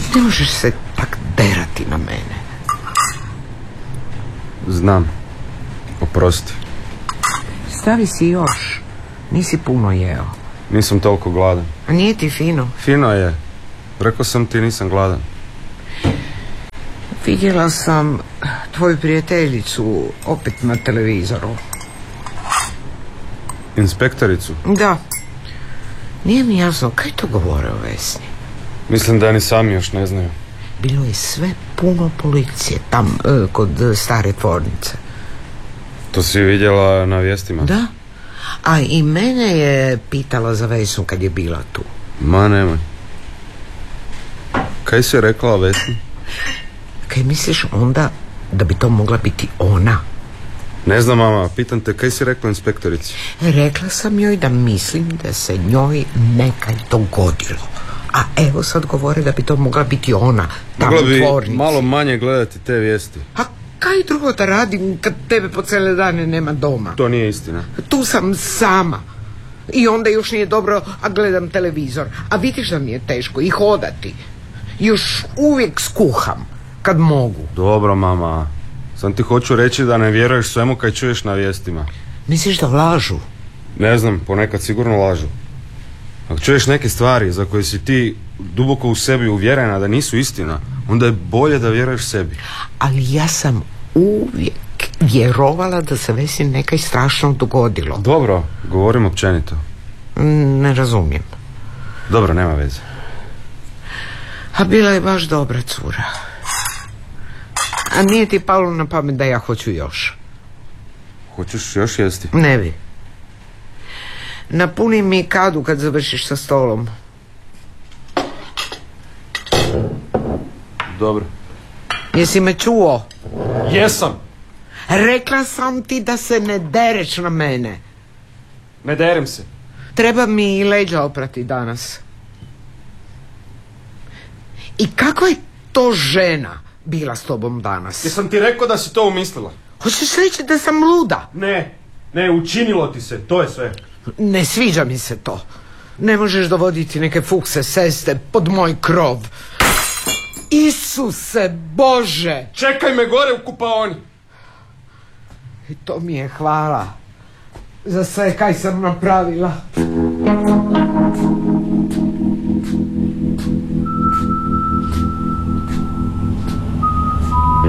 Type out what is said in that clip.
Ne možeš se tak derati na mene. Znam. Oprosti. Stavi si još. Nisi puno jeo. Nisam toliko gladan. A nije ti fino? Fino je. Rekao sam ti nisam gladan. Vidjela sam tvoju prijateljicu opet na televizoru. Inspektoricu? Da. Nije mi jasno kaj to govore o Vesni. Mislim da ni sami još ne znaju. Bilo je sve puno policije tam kod stare tvornice. To si vidjela na vijestima? Da. A i mene je pitala za Vesnu kad je bila tu. Ma nemoj. Kaj si rekla o Vesni? Kaj misliš onda da bi to mogla biti ona? Ne znam, mama, pitam te, kaj si rekla inspektorici? Rekla sam joj da mislim da se njoj nekaj dogodilo. A evo sad govore da bi to mogla biti ona, tamo u tvornici. Mogla bi malo manje gledati te vijesti. A kaj drugo da radim kad tebe po cijele dane nema doma? To nije istina. Tu sam sama. I onda još nije dobro, a gledam televizor. A vidiš da mi je teško i hodati. Još uvijek skuham, kad mogu. Dobro, mama. Sam ti hoću reći da ne vjeruješ svemu kaj čuješ na vijestima. Misliš da lažu? Ne znam, ponekad sigurno lažu. Ako čuješ neke stvari za koje si ti duboko u sebi uvjerena da nisu istina, onda je bolje da vjeruješ sebi. Ali ja sam uvijek vjerovala da se Vesni nekaj strašno dogodilo. Dobro, govorim općenito. Ne razumijem. Dobro, nema veze. A bila je baš dobra cura. A nije ti palo na pamet da ja hoću još? Hoćeš još jesti? Ne bi. Napuni mi kadu kad završiš sa stolom. Dobro. Jesi me čuo? Jesam. Rekla sam ti da se ne dereš na mene. Ne derem se. Treba mi i leđa oprati danas. I kako je to žena bila s tobom danas? Jesam ti rekao da si to umislila? Hoćeš reći da sam luda? Ne, učinilo ti se, to je sve. Ne sviđa mi se to. Ne možeš dovoditi neke fukse seste pod moj krov. Isuse Bože! Čekaj me gore u kupaoni. I to mi je hvala za sve kaj sam napravila.